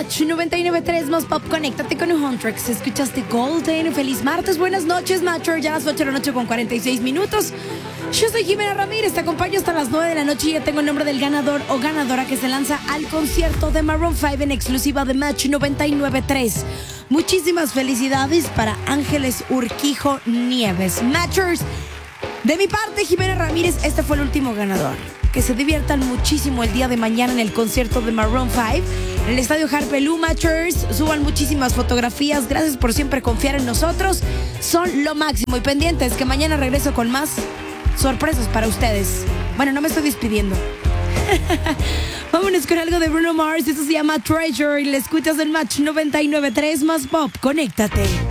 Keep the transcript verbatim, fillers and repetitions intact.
Match noventa y nueve punto tres más Pop. Conéctate con Huntrix. Escuchaste Golden. Feliz martes. Buenas noches, Matcher. Ya las ocho de la noche con cuarenta y seis minutos. Yo soy Jimena Ramírez. Te acompaño hasta las nueve de la noche y ya tengo el nombre del ganador o ganadora que se lanza al concierto de Maroon cinco en exclusiva de Match noventa y nueve punto tres. Muchísimas felicidades para Ángeles Urquijo Nieves. Matchers, de mi parte, Jimena Ramírez, este fue el último ganador. Que se diviertan muchísimo el día de mañana en el concierto de Maroon cinco en el estadio Harpelú. Matchers, suban muchísimas fotografías. Gracias por siempre confiar en nosotros. Son lo máximo. Y pendientes que mañana regreso con más sorpresas para ustedes. Bueno, no me estoy despidiendo. Vámonos con algo de Bruno Mars. Esto se llama Treasure y le escuchas el Match noventa y nueve punto tres más Pop. Conéctate.